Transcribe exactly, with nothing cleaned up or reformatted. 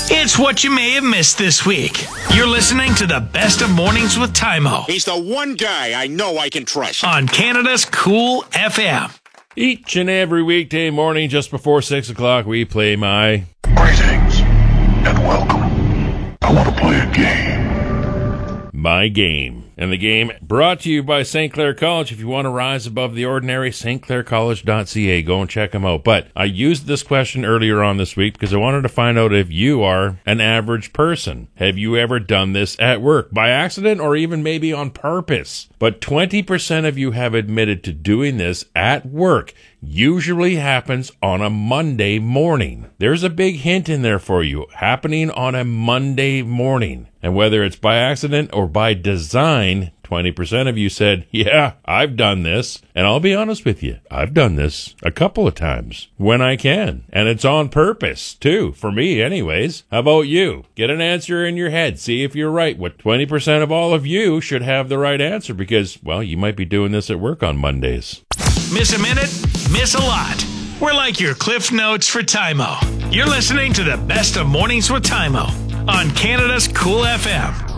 It's what you may have missed this week. You're listening to the Best of Mornings with Tymo. He's the one guy I know I can trust. On Canada's Cool F M. Each and every weekday morning just before six o'clock, we play my... Greetings and welcome. I want to play a game. My Game. And the game brought to you by Saint Clair College. If you want to rise above the ordinary, st clair college dot c a. Go and check them out. But I used this question earlier on this week because I wanted to find out if you are an average person. Have you ever done this at work by accident or even maybe on purpose? But twenty percent of you have admitted to doing this at work. Usually happens on a Monday morning. There's a big hint in there for you. Happening on a Monday morning. And whether it's by accident or by design, twenty percent of you said, yeah, I've done this. And I'll be honest with you, I've done this a couple of times when I can. And it's on purpose, too, for me anyways. How about you? Get an answer in your head. See if you're right. What twenty percent of all of you should have the right answer because, well, you might be doing this at work on Mondays. Miss a minute, miss a lot. We're like your Cliff Notes for Tymo. You're listening to the Best of Mornings with Tymo on Canada's Cool F M.